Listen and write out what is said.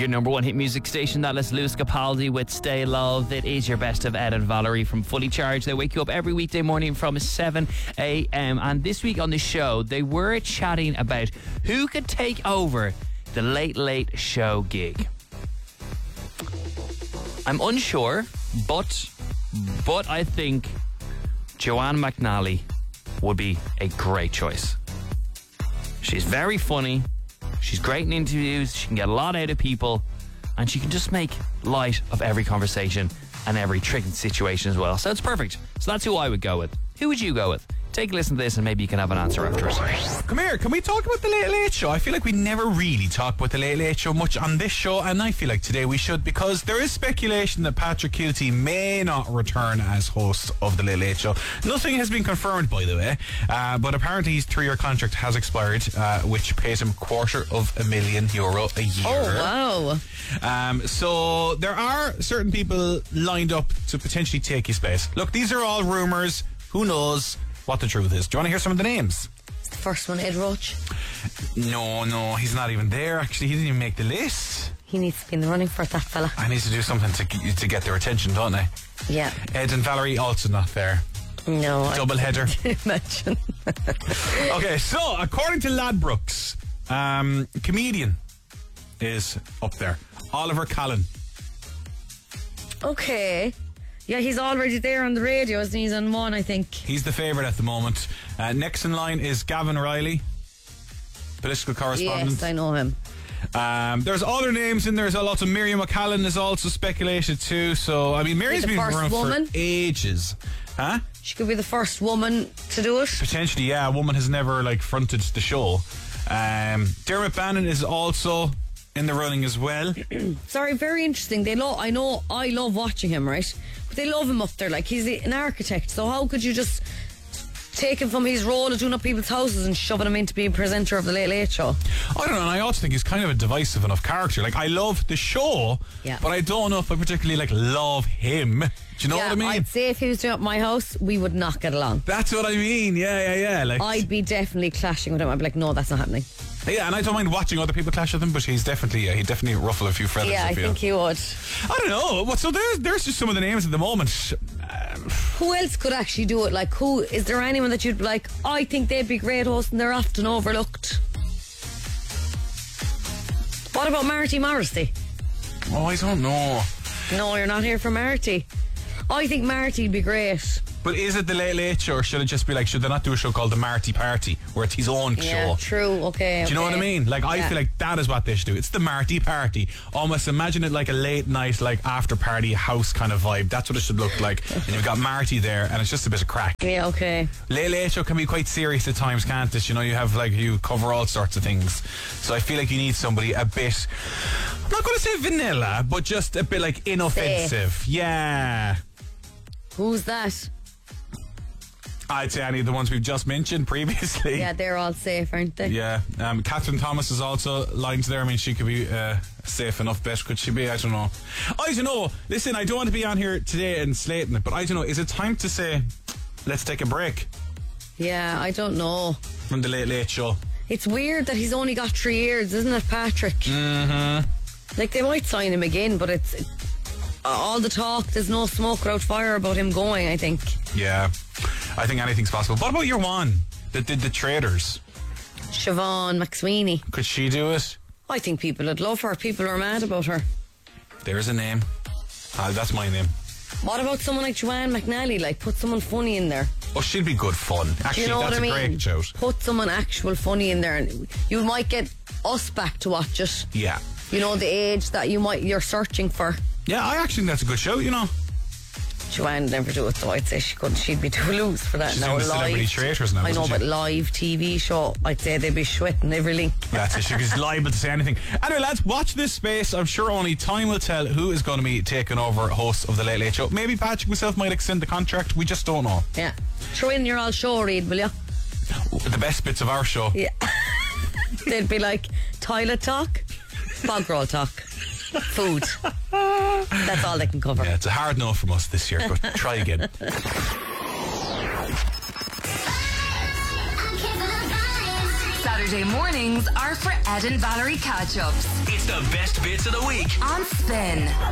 your number one hit music station. That is Lewis Capaldi with Stay Love. It is your best of Ed and Valerie from Fully Charged. They wake you up every weekday morning from 7 a.m. And this week on the show, they were chatting about who could take over the Late Late Show gig. I'm unsure, but I think Joanne McNally would be a great choice. She's very funny. She's great in interviews. She can get a lot out of people. And she can just make light of every conversation and every tricky situation as well. So it's perfect. So that's who I would go with. Who would you go with? Take a listen to this and maybe you can have an answer after it. Come here, can we talk about the Late Late Show? I feel like we never really talk about the Late Late Show much on this show, and I feel like today we should, because there is speculation that Patrick Keelty may not return as host of the Late Late Show. Nothing has been confirmed, by the way, but apparently his 3-year contract has expired, which pays him €250,000 a year. Oh, wow. So there are certain people lined up to potentially take his space. Look, these are all rumours. Who knows what the truth is? Do you want to hear some of the names? It's the first one, Ed Roach. No, he's not even there. Actually, he didn't even make the list. He needs to be in the running for it, that fella. I need to do something to get their attention, don't I? Yeah. Ed and Valerie also not there. No. Double header. Imagine. Okay, so according to Ladbrokes, comedian is up there. Oliver Callan. Okay. Yeah, he's already there on the radio, isn't he? He's on one, I think. He's the favourite at the moment. Next in line is Gavin Riley, political correspondent. Yes, I know him. There's other names in there. There's a lot of Miriam McCallan is also speculated too. So, I mean, Miriam's been around for ages. Huh? She could be the first woman to do it. Potentially, yeah. A woman has never, fronted the show. Dermot Bannon is also in the running as well. Sorry, very interesting. I know I love watching him, right? But they love him up there. He's an architect. So how could you just take him from his role of doing up people's houses and shoving him in to be a presenter of the Late Late Show? I don't know, and I also think he's kind of a divisive enough character. I love the show, but I don't know if I particularly love him. Do you know what I mean? I'd say if he was doing up my house, we would not get along. That's what I mean. Yeah. I'd be definitely clashing with him. I'd be like, no, that's not happening. Yeah, and I don't mind watching other people clash with him, but he'd definitely ruffle a few feathers. Yeah, I think he would. I don't know. So there's just some of the names at the moment. Who else could actually do it? Who is there? Anyone that you'd be like, I think they'd be great hosts and they're often overlooked? What about Marty Morrissey? Oh, I don't know. No, you're not here for Marty. I think Marty'd be great. But is it the Late Late Show, or should it just be should they not do a show called the Marty Party, where it's his own show? Yeah, true, okay. Do you know what I mean? I feel like that is what they should do. It's the Marty Party. Almost imagine it like a late night, after party house kind of vibe. That's what it should look like. And you've got Marty there, and it's just a bit of crack. Yeah, okay. Late Late Show can be quite serious at times, can't it? You have you cover all sorts of things. So I feel like you need somebody a bit, I'm not going to say vanilla, but just a bit inoffensive. Safe. Yeah. Who's that? I'd say any of the ones we've just mentioned previously. Yeah, they're all safe, aren't they? Yeah. Catherine Thomas is also lined there. I mean, she could be a safe enough bet, could she be? I don't know. Listen, I don't want to be on here today and slating it, but I don't know. Is it time to say, let's take a break? Yeah, I don't know. From the Late Late Show. It's weird that he's only got 3 years, isn't it, Patrick? Mm-hmm. They might sign him again, but it's all the talk, there's no smoke without fire about him going, I think. Yeah. I think anything's possible. What about your one that did the Traders? Siobhan McSweeney. Could she do it? I think people would love her. People are mad about her. There's a name. That's my name. What about someone like Joanne McNally? Put someone funny in there. Oh, she'd be good fun. Actually, you know that's what I mean? A great shout. Put someone actual funny in there, and you might get us back to watch it. Yeah. The age that you're searching for. Yeah, I actually think that's a good show, Joanne would never do it, though. I'd say she couldn't. She'd be too loose for that. She's now doing the Celebrity Traitors now. I know, but live TV show, I'd say they'd be sweating every link. That's it. She's liable to say anything. Anyway, lads, watch this space. I'm sure only time will tell who is going to be taking over host of the Late Late Show. Maybe Patrick myself might extend the contract. We just don't know. Yeah. Throw in your all show read, will you? The best bits of our show. Yeah. They'd be like toilet talk, bog roll talk, food. That's all they can cover. Yeah, it's a hard no from us this year, but try again. Saturday mornings are for Ed and Valerie catch-ups It's the best bits of the week on Spin.